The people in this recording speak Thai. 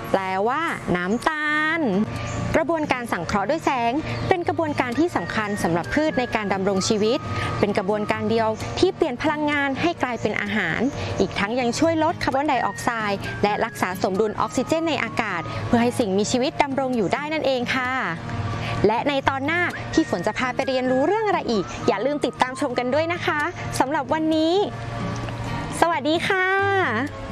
แปลว่าน้ำตาลกระบวนการสังเคราะห์ด้วยแสงเป็นกระบวนการที่สำคัญสำหรับพืชในการดำรงชีวิตเป็นกระบวนการเดียวที่เปลี่ยนพลังงานให้กลายเป็นอาหารอีกทั้งยังช่วยลดคาร์บอนไดออกไซด์และรักษาสมดุลออกซิเจนในอากาศเพื่อให้สิ่งมีชีวิตดำรงอยู่ได้นั่นเองค่ะและในตอนหน้าพี่ฝนจะพาไปเรียนรู้เรื่องอะไรอีกอย่าลืมติดตามชมกันด้วยนะคะสำหรับวันนี้สวัสดีค่ะ